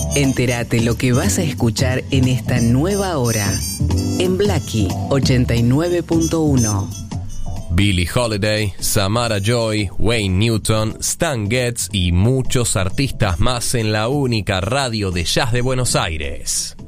Entérate lo que vas a escuchar en esta nueva hora. En Blackie 89.1. Billie Holiday, Samara Joy, Wayne Newton, Stan Getz y muchos artistas más en la única radio de jazz de Buenos Aires.